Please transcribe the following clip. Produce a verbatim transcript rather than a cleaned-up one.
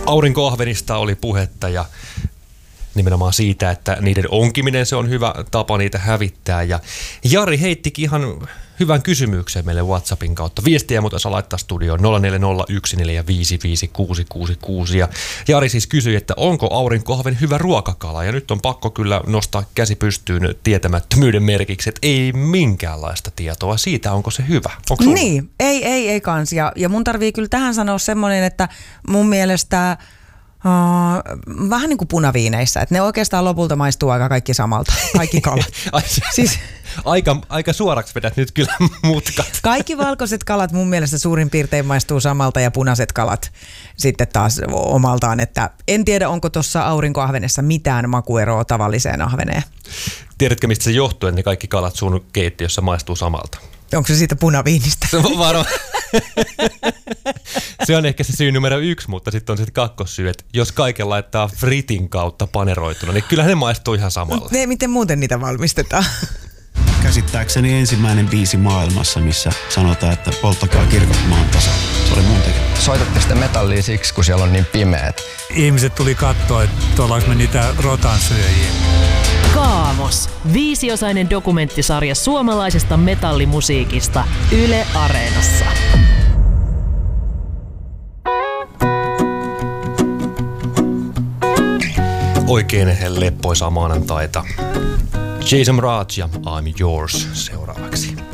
Aurinkoahvenista oli puhetta ja nimenomaan siitä, että niiden onkiminen se on hyvä tapa niitä hävittää. Ja Jari heittikin ihan hyvän kysymyksen meille WhatsAppin kautta. Viestiä muuta saa laittaa studioon nolla neljä nolla yksi neljä viisi viisi kuusi kuusi kuusi. Ja Jari siis kysyi, että onko aurinkoahven hyvä ruokakala? Ja nyt on pakko kyllä nostaa käsi pystyyn tietämättömyyden merkiksi, että ei minkäänlaista tietoa siitä, onko se hyvä. Onko sulla? Niin, ei, ei, ei kans. Ja, ja mun tarvii kyllä tähän sanoa semmoinen, että mun mielestä Uh, vähän niin kuin punaviineissä, että ne oikeastaan lopulta maistuu aika kaikki samalta, kaikki kalat. siis, aika, aika suoraksi vedät nyt kyllä mutkat. Kaikki valkoiset kalat mun mielestä suurin piirtein maistuu samalta ja punaiset kalat sitten taas omaltaan, että en tiedä onko tuossa aurinkoahvenessa mitään makueroa tavalliseen ahveneen. Tiedätkö mistä se johtuu, että ne kaikki kalat sun keittiössä maistuu samalta? Onko se siitä punaviinistä? Se on varmaan. Se on ehkä se syy numero yksi, mutta sitten on se kakkossyy, että jos kaiken laittaa fritin kautta paneroituna, niin kyllähän ne maistuu ihan samalla. Ne, miten muuten niitä valmistetaan? Käsittääkseni ensimmäinen biisi maailmassa, missä sanotaan, että polttakaa kirkot maan tasalla. Se oli mun tekemä. Soitatte sitä metallia siksi, kun siellä on niin pimeät. Ihmiset tuli katsoa, että ollaanko me niitä rotansyöjiä. Kaamos. Viisiosainen dokumenttisarja suomalaisesta metallimusiikista Yle Areenassa. Oikein leppoisaa maanantaita. Jason Mraz ja I'm Yours seuraavaksi.